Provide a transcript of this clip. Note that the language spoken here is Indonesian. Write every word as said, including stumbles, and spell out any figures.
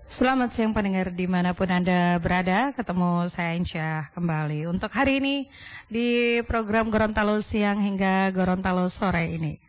Selamat siang pendengar dimanapun Anda berada, ketemu saya Insyah kembali untuk hari ini di program Gorontalo Siang hingga Gorontalo Sore ini.